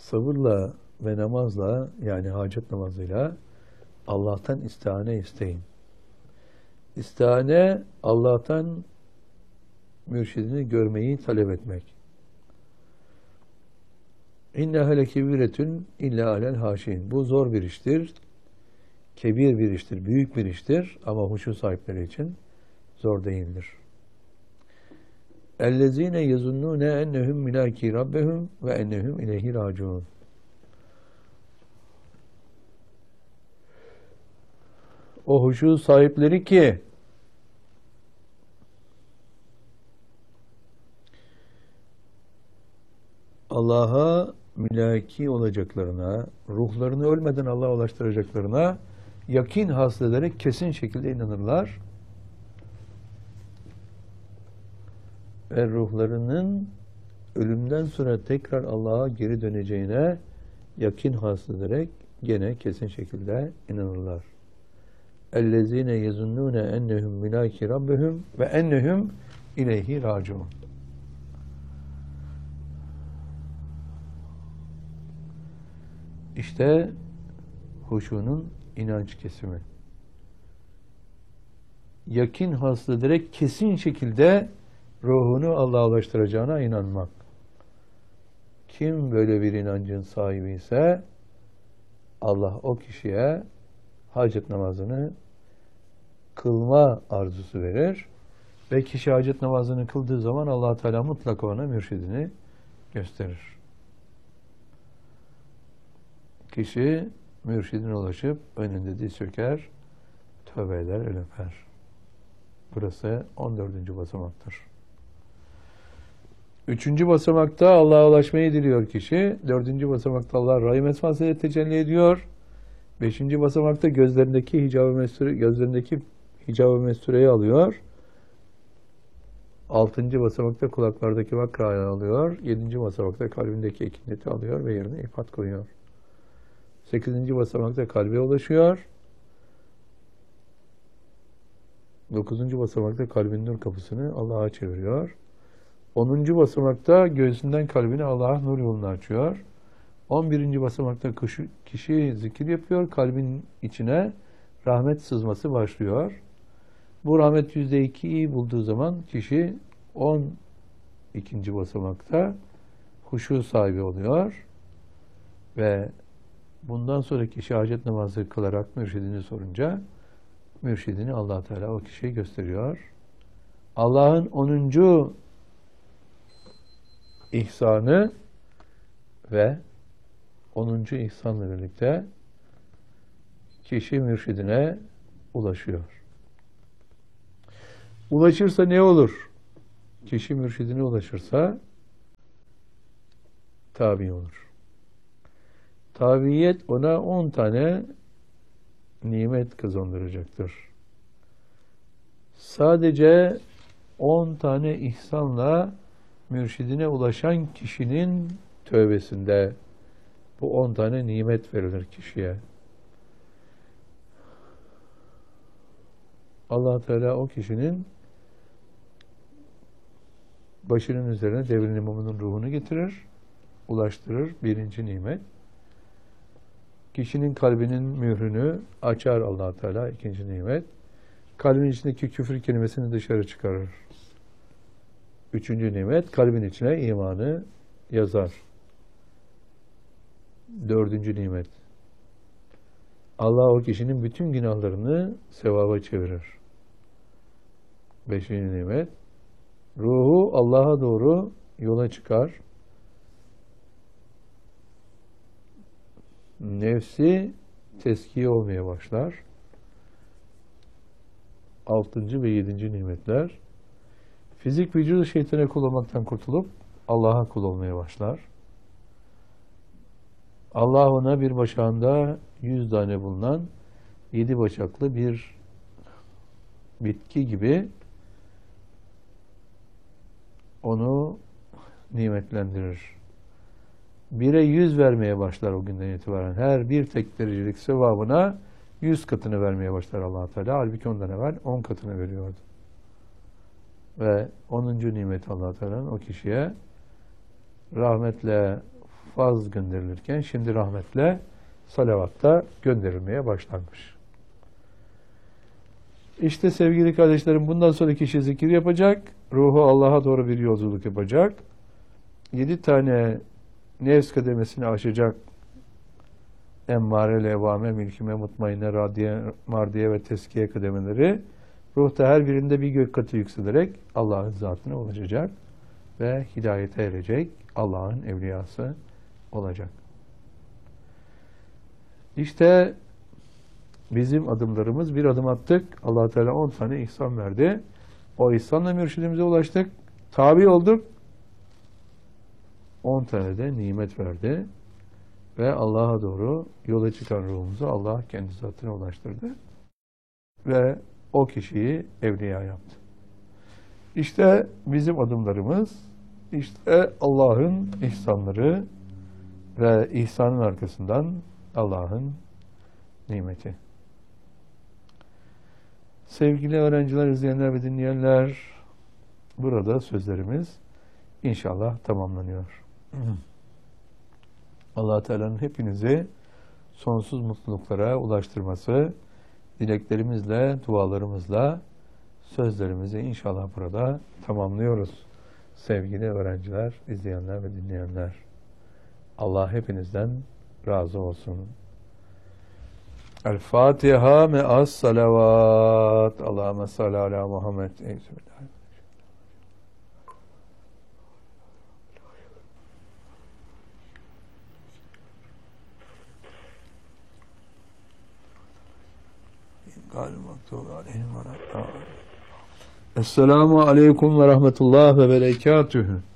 sabırla ve namazla, yani hacet namazıyla Allah'tan istihane isteyin. İstihane, Allah'tan mürşidini görmeyi talep etmek. İnneha lekebiretün illa alel haşin. Bu zor bir iştir. Kebir bir iştir, büyük bir iştir ama huşu sahipleri için zor değildir. اَلَّذ۪ينَ يَزُنُّونَ اَنَّهُمْ مِلَاكِي رَبَّهُمْ وَاَنَّهُمْ اِلَيْهِ رَاجِعُونَ. O huşu sahipleri ki Allah'a mülaki olacaklarına, ruhlarını ölmeden Allah'a ulaştıracaklarına yakin hasıl ederek kesin şekilde inanırlar. Ve ruhlarının ölümden sonra tekrar Allah'a geri döneceğine yakin hasıl ederek gene kesin şekilde inanırlar. اَلَّذ۪ينَ يَزُنُّونَ اَنَّهُمْ مِلَاكِ رَبِّهُمْ وَاَنَّهُمْ اِلَيْهِ رَاجِعُونَ. İşte huşunun inanç kesimi. Yakin hasıl ederek kesin şekilde ruhunu Allah'a ulaştıracağına inanmak. Kim böyle bir inancın sahibi ise Allah o kişiye hacet namazını kılma arzusu verir ve kişi hacet namazını kıldığı zaman Allah Teala mutlaka ona mürşidini gösterir. Kişi mürşidine ulaşıp önünde diz çöker, tövbe eder, el öper. Burası 14. basamaktır. 3. basamakta Allah'a ulaşmayı diliyor kişi. 4. basamakta Allah Rahim esmasıyla tecelli ediyor. 5. basamakta gözlerindeki hicab-ı mestureyi alıyor. 6. basamakta kulaklardaki vakrayı alıyor. 7. basamakta kalbindeki ekineti alıyor ve yerine ifat koyuyor. 8. basamakta kalbe ulaşıyor. 9. basamakta kalbin nur kapısını Allah'a çeviriyor. 10. basamakta göğsünden kalbini Allah'a nur yolunu açıyor. 11. basamakta kişi zikir yapıyor. Kalbin içine rahmet sızması başlıyor. Bu rahmet %2'yi bulduğu zaman kişi 12. basamakta huşu sahibi oluyor. Ve bundan sonra kişi hacet namazı kılarak mürşidini sorunca mürşidini Allah Teala o kişiye gösteriyor. Allah'ın 10. ihsanı ve 10. ihsanla birlikte kişi mürşidine ulaşıyor. Ulaşırsa ne olur? Kişi mürşidine ulaşırsa tabi olur. Tabiyet ona 10 tane nimet kazandıracaktır. Sadece 10 tane ihsanla mürşidine ulaşan kişinin tövbesinde bu 10 tane nimet verilir kişiye. Allah Teala o kişinin başının üzerine devrin imamının ruhunu getirir, ulaştırır. 1. nimet. Kişinin kalbinin mührünü açar Allah Teala. 2. nimet. Kalbin içindeki küfür kelimesini dışarı çıkarır. 3. nimet. Kalbin içine imanı yazar. 4. nimet. Allah o kişinin bütün günahlarını sevaba çevirir. 5. nimet. Ruhu Allah'a doğru yola çıkar. Nefsi teskiye olmaya başlar. 6. ve 7. nimetler. Fizik vücudu şeytana kul olmaktan kurtulup Allah'a kul olmaya başlar. Allah ona bir başağında 100 tane bulunan 7 başaklı bir bitki gibi onu nimetlendirir. 1'e 100 vermeye başlar o günden itibaren. Her bir tek derecelik sevabına 100 katını vermeye başlar Allah Teala. Halbuki ondan evvel 10 katını veriyordu. Ve 10. nimet Allah Teala'nın o kişiye rahmetle elfaz gönderilirken şimdi rahmetle, salavatta gönderilmeye başlanmış. İşte sevgili kardeşlerim, bundan sonra kişi zikir yapacak, ruhu Allah'a doğru bir yolculuk yapacak. 7 tane nefs kademesini aşacak. Emmare, levvame, mülkime, mutmainne, radiye, mardiye ve teskiye kademeleri ruhta her birinde bir gök katı yükselerek Allah'ın zatına ulaşacak ve hidayete erecek, Allah'ın evliyası olacak. İşte bizim adımlarımız, bir adım attık. Allah Teala 10 tane ihsan verdi. O ihsanla mürşidimize ulaştık. Tabi olduk. 10 tane de nimet verdi. Ve Allah'a doğru yola çıkan ruhumuzu Allah kendi zatına ulaştırdı. Ve o kişiyi evliya yaptı. İşte bizim adımlarımız, işte Allah'ın ihsanları ve ihsanın arkasından Allah'ın nimeti. Sevgili öğrenciler, izleyenler ve dinleyenler, burada sözlerimiz inşallah tamamlanıyor. Allah Teala'nın hepinizi sonsuz mutluluklara ulaştırması, dileklerimizle, dualarımızla sözlerimizi inşallah burada tamamlıyoruz. Sevgili öğrenciler, izleyenler ve dinleyenler, Allah hepinizden razı olsun. El-Fatiha me'as salavat. Allahümme salli ala Muhammed. Esselamu aleyküm ve rahmetullah ve berekatühü.